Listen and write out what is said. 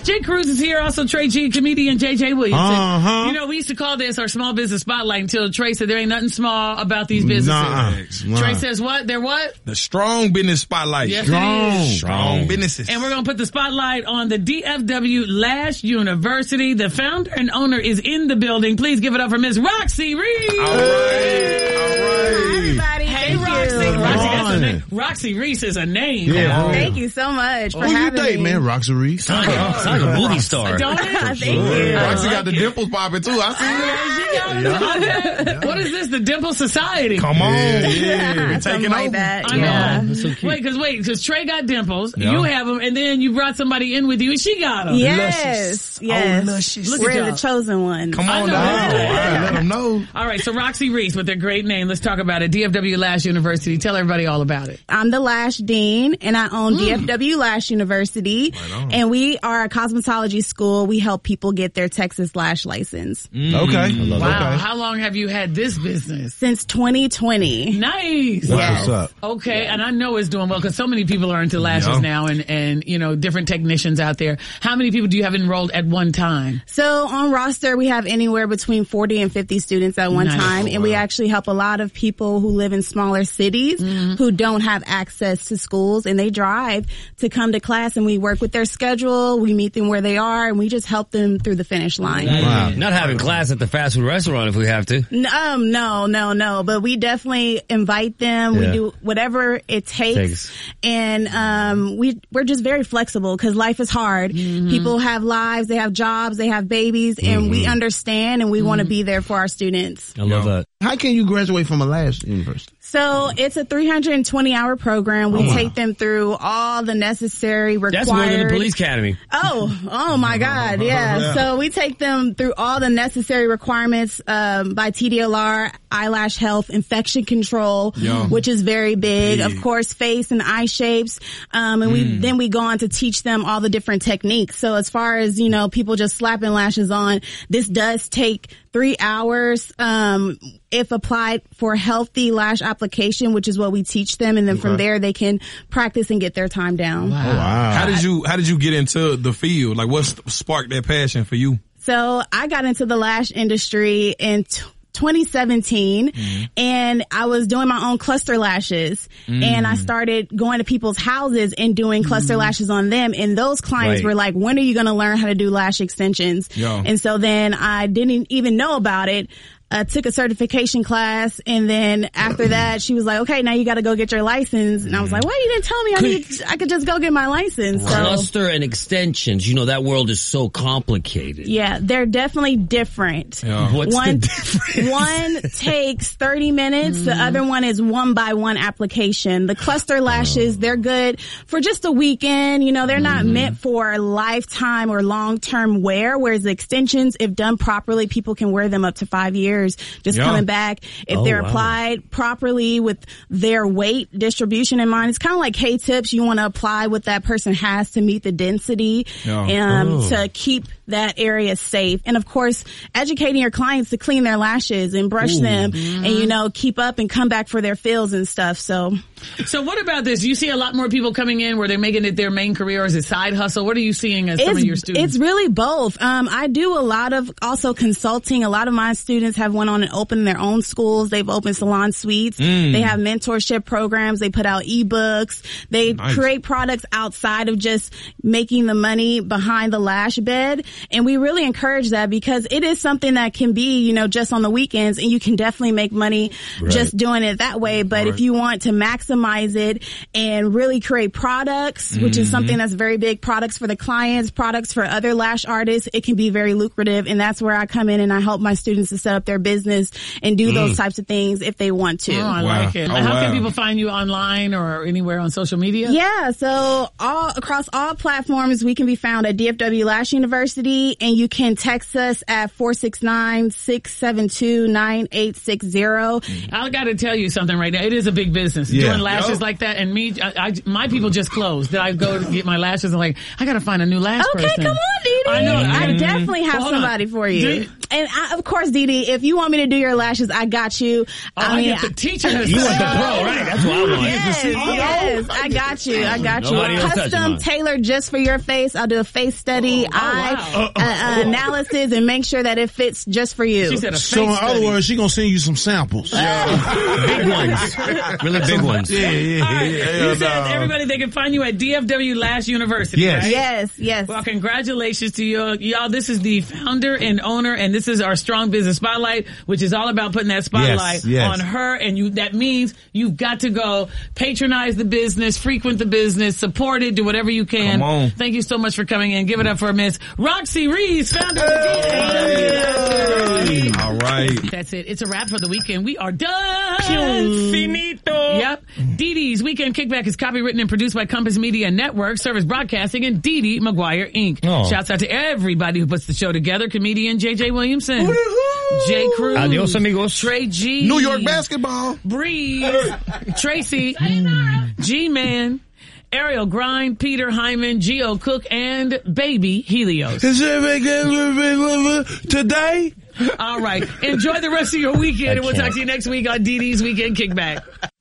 Jay Cruz is here. Also, Trey G, comedian JJ Williamson. Uh-huh. You know, we used to call this our small business spotlight until Trey said there ain't nothing small about these businesses. Trey says what? They're what? The strong business spotlight. Yes, strong businesses. And we're going to put the spotlight on the DFW Lash University. The founder and owner is in the building. Please give it up for Miss Roxy Reese. All right. Hi, everybody. Hey, Roxy Reese is a name. Yeah. Thank you so much for having me. Who you date, man? Roxy Reese. Sounds like a movie star. Don't it? Thank you. Roxy got the dimples popping too. I see What is this? The Dimple Society. Come on. Something Taking like over. that. I know. Yeah. That's so cute. Wait, because Trey got dimples, Yeah. you have them, and then you brought somebody in with you, and she got them. Yes. Yes. luscious. Look at We're y'all. the chosen ones. Come on know. down. Let them know. All right, so Roxy Reese with their great name. Let's talk about it. DFW Lash University. Tell everybody all about it. I'm the Lash Dean, and I own DFW Lash University. on. And we are a cosmetology school. We help people get their Texas Lash license. Okay. Wow, how long have you had this business? Since 2020. Nice. What's up? Okay, and I know it's doing well because so many people are into lashes Yeah. now and, you know, different technicians out there. How many people do you have enrolled at one time? So on roster, we have anywhere between 40 and 50 students at one Nice. time. And we actually help a lot of people who live in smaller cities who don't have access to schools, and they drive to come to class, and we work with their schedule. We meet them where they are, and we just help them through the finish line. Wow. Not having class at the fast food restaurant if we have to. No. But we definitely invite them. Yeah. We do whatever it takes. And, we're just very flexible because life is hard. People have lives, they have jobs, they have babies, and we understand, and we want to be there for our students. I love that. How can you graduate from a Lash University? So it's a 320-hour program. We take them through all the necessary required. That's more than the police academy. Oh my God. Yeah. So we take them through all the necessary requirements, by TDLR, eyelash health, infection control, which is very big. Of course, face and eye shapes. And then we go on to teach them all the different techniques. So as far as, you know, people just slapping lashes on, this does take 3 hours, if applied for healthy lash application, which is what we teach them. And then from there, they can practice and get their time down. Oh, wow. How did you get into the field? Like, what sparked that passion for you? So I got into the lash industry in 2017 and I was doing my own cluster lashes and I started going to people's houses and doing cluster lashes on them, and those clients were like, when are you going to learn how to do lash extensions? And so then I didn't even know about it. Took a certification class, and then after that, she was like, okay, now you got to go get your license. And I was like, why you didn't tell me I could just go get my license? So, Cluster and extensions, you know, that world is so complicated. yeah, they're definitely different. What's the difference? One takes 30 minutes. The other one is 1-by-1 application. The cluster lashes, they're good for just a weekend. You know, they're not meant for lifetime or long-term wear, whereas the extensions, if done properly, people can wear them up to 5 years. Just coming back. If they're applied properly with their weight distribution in mind, it's kind of like K-tips. You want to apply what that person has to meet the density to keep that area safe. And of course, educating your clients to clean their lashes and brush them and, you know, keep up and come back for their fills and stuff. So what about this? You see a lot more people coming in where they're making it their main career, or is it side hustle? What are you seeing as some of your students? It's really both. I do a lot of also consulting. A lot of my students have went on and opened their own schools. They've opened salon suites. They have mentorship programs. They put out ebooks. They create products outside of just making the money behind the lash bed. And we really encourage that because it is something that can be, you know, just on the weekends, and you can definitely make money just doing it that way. But if you want to maximize it and really create products, which is something that's very big, products for the clients, products for other lash artists, it can be very lucrative. And that's where I come in and I help my students to set up their business and do those types of things if they want to. Oh, I like it. How can people find you online or anywhere on social media? Yeah, so across all platforms, we can be found at DFW Lash University, and you can text us at 469-672-9860. I got to tell you something right now. It is a big business doing lashes like that. And my people just closed. Did I go to get my lashes? I'm like, I got to find a new lash person. Okay, come on, Dee Dee. I know. I definitely have somebody for you. And of course, Dee Dee, if you want me to do your lashes, I got you. I get the teacher herself. You want the pro, right? That's what I want. Yes, I got you. Nobody else touching Custom mine. tailored just for your face. I'll do a face study, analysis, and make sure that it fits just for you. She said a So in face other study. words, she gonna send you some samples. Big ones. Really big ones. All right. You said everybody, they can find you at DFW Lash University. Yes. Right? Yes. Well, congratulations to you. Y'all, this is the founder and owner, and this is our Strong Business Spotlight, which is all about putting that spotlight Yes. on her. And that means you've got to go patronize the business, frequent the business, support it, do whatever you can. Come on. Thank you so much for coming in. Give it up for Miss Roxy Reese, founder of DFW. All right. That's it. It's a wrap for the weekend. We are done. Finito. Yep. Dee Dee's Weekend Kickback is copywritten and produced by Compass Media Network, Service Broadcasting, and Dee Dee McGuire, Inc. Oh. Shouts out to everybody who puts the show together. Comedian J.J. Williamson. J. Cruz. Adios, amigos. Trey G. New York basketball. Breeze. Tracy. G-Man. Ariel Grind, Peter Hyman, Geo Cook, and Baby Helios. Today? All right. Enjoy the rest of your weekend, and we'll talk to you next week on Dee Dee's Weekend Kickback.